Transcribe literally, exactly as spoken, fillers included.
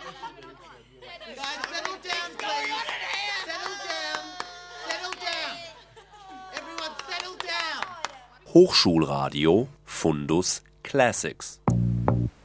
Guys, settle down, please. Settle down. Settle down. Everyone settle down. Hochschulradio Fundus Classics.